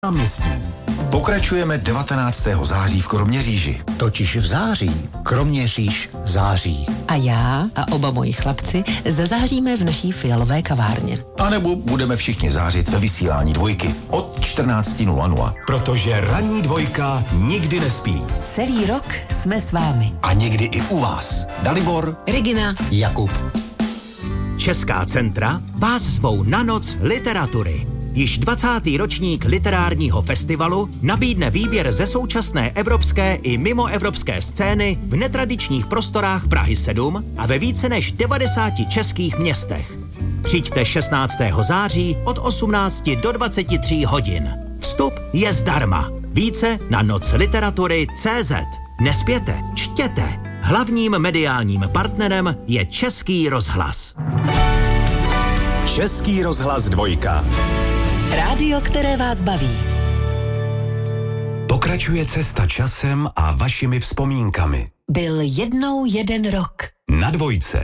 náměstí. Pokračujeme 19. září v Kroměříži. Totiž v září Kroměříž září. A já a oba moji chlapci zazáříme v naší fialové kavárně. A nebo budeme všichni zářit ve vysílání Dvojky od 14:00. Protože ranní Dvojka nikdy nespí. Celý rok jsme s vámi. A někdy i u vás. Dalibor, Regina, Jakub. Česká centra vás zvou na noc literatury. Již 20. ročník literárního festivalu nabídne výběr ze současné evropské i mimoevropské scény v netradičních prostorách Prahy 7 a ve více než 90 českých městech. Přijďte 16. září od 18 do 23 hodin. Vstup je zdarma. Více na nocliteratury.cz. Nespěte, čtěte. Hlavním mediálním partnerem je Český rozhlas. Český rozhlas Dvojka. Rádio, které vás baví. Pokračuje cesta časem a vašimi vzpomínkami. Byl jednou jeden rok. Na Dvojce.